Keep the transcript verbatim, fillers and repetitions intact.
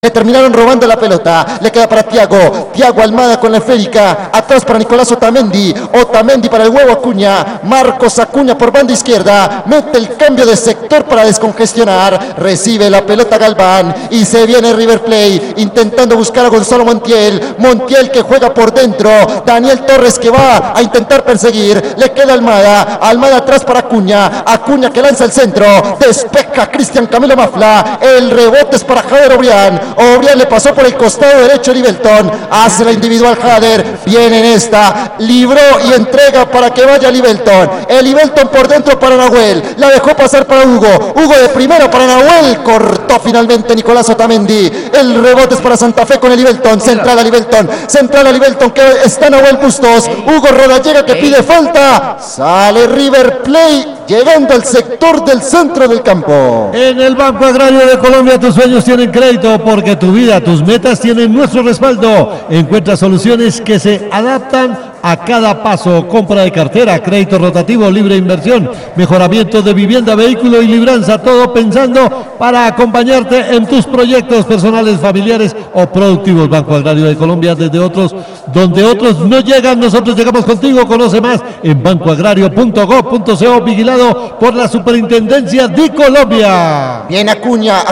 Le terminaron robando la pelota, le queda para Thiago, Thiago Almada con la esférica, atrás para Nicolás Otamendi, Otamendi para el huevo Acuña, Marcos Acuña por banda izquierda, mete el cambio de sector para descongestionar, recibe la pelota Galván y se viene River Plate intentando buscar a Gonzalo Montiel, Montiel que juega por dentro, Daniel Torres que va a intentar perseguir, le queda Almada, Almada atrás para Acuña, Acuña que lanza el centro, despeja Cristian Camilo Mafla, el rebote es para Jader Obrián, Obrián le pasó por el costado derecho a Livelton, hace la individual Jader, viene en esta, libró y entrega para que vaya Livelton, el Livelton por dentro para Nahuel, la dejó pasar para Hugo, Hugo de primero para Nahuel, cortó finalmente Nicolás Otamendi, el rebote es para Santa Fe con el Livelton, central a Livelton, central a Livelton que está Nahuel Bustos, Hugo Rodallega que pide falta, sale River Plate llegando al sector del centro del campo. En el Banco Agrario de Colombia tus sueños tienen crédito porque tu vida, tus metas tienen nuestro respaldo. Encuentra soluciones que se adaptan a cada paso. Compra de cartera, crédito rotativo, libre inversión, mejoramiento de vivienda, vehículo y libranza. Todo pensando para acompañarte en tus proyectos personales, familiares o productivos. Banco Agrario de Colombia, desde otros, donde otros no llegan, nosotros llegamos contigo. Conoce más en banco agrario punto gob punto co, vigilado por la Superintendencia de Colombia. Bien Acuña.